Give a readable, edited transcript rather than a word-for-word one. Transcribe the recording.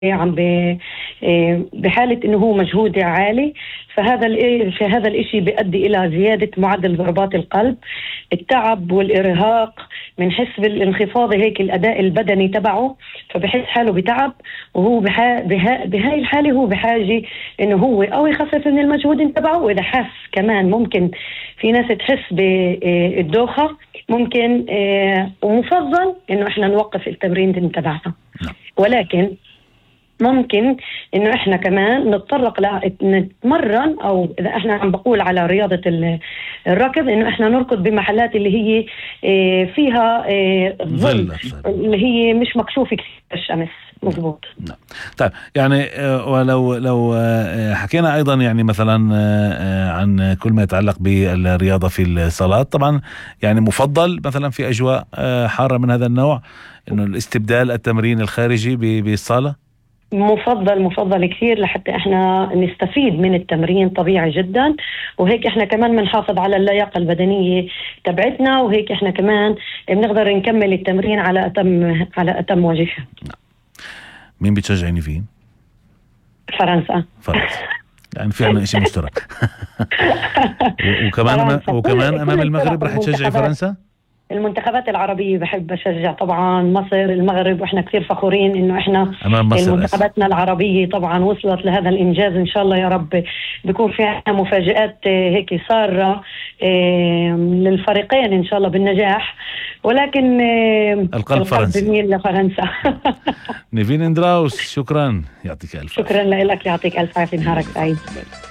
عم بحالة انه هو مجهود عالي، في هذا الاشي بيؤدي الى زيادة معدل ضربات القلب، التعب والارهاق، بنحس بالانخفاض هيك الاداء البدني تبعه، فبحس حاله بتعب. وهو بهاي الحالة هو بحاجة انه هو او يخفف من المجهود تبعه، واذا حس كمان ممكن في ناس تحس بالدوخة، ممكن ومفضل انه احنا نوقف التمرين تبعنا. ولكن ممكن انه احنا كمان نتطرق نتمرن، او اذا احنا عم بقول على رياضة الركض، انه احنا نركض بمحلات اللي هي فيها ظل، اللي هي مش مكشوفة كثير الشمس. مضبوط. نعم. طيب يعني ولو حكينا ايضا يعني مثلا عن كل ما يتعلق بالرياضة في الصلاة، طبعا يعني مفضل مثلا في اجواء حارة من هذا النوع انه الاستبدال التمرين الخارجي بالصالة. مفضل كثير، لحتى احنا نستفيد من التمرين طبيعي جدا، وهيك احنا كمان بنحافظ على اللياقة البدنية تبعتنا، وهيك احنا كمان بنقدر نكمل التمرين على اتم وجه. مين بتشجعني فيه؟ فرنسا. يعني في عنا شيء مشترك. وكمان امام المغرب رح تشجعي فرنسا؟ المنتخبات العربية بحب أشجع طبعا مصر، المغرب، وإحنا كثير فخورين إنه إحنا منتخباتنا العربية طبعا وصلت لهذا الإنجاز. إن شاء الله يا رب بيكون فيها مفاجآت هيك سارة للفريقين إن شاء الله بالنجاح، ولكن القلب فرنسي لفرنسا. نيفين اندراوس، شكرا، يعطيك ألف شكرا لك، يعطيك ألف عافية، نهارك سعيد.